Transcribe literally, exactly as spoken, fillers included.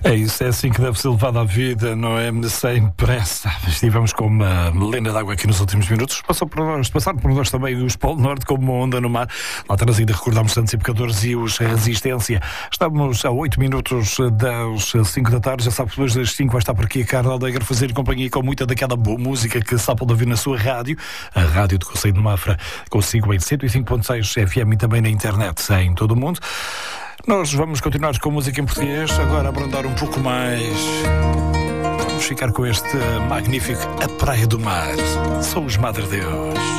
É isso, é assim que deve ser levada a vida, não é? Sem pressa. Estivemos com uma melena de água aqui nos últimos minutos. Passou por nós, passaram por nós também os Polo Norte como uma onda no mar. Lá atrás ainda recordámos Santos e Pecadores e os Resistência. Estamos a oito minutos das cinco da tarde. Já sabe que depois das cinco vai estar por aqui a Carla Aldeguer fazer companhia com muita daquela boa música que sabe pode ouvir na sua rádio. A rádio do Conselho de Mafra, consigo em cento e cinco ponto seis F M e também na internet em todo o mundo. Nós vamos continuar com música em português, agora abrandar um pouco mais. Vamos ficar com este magnífico A Praia do Mar. Sou os Madre Deus.